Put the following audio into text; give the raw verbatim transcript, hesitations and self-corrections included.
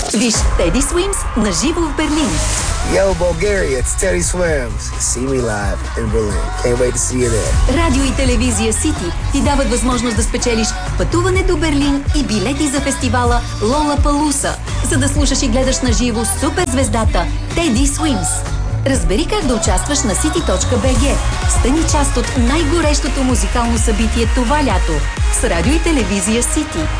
Виж Теди Свимс на живо в Берлин. Yo, Bulgaria, it's Teddy Swims. See me live in Berlin. Can't wait to see you there. Радио и телевизия Сити ти дават възможност да спечелиш пътуване до Берлин и билети за фестивала Лолапалуса, за да слушаш и гледаш на живо суперзвездата Теди Свимс. Разбери как да участваш на сити точка би джи. Стани част от най-горещото музикално събитие това лято с радио и телевизия Сити.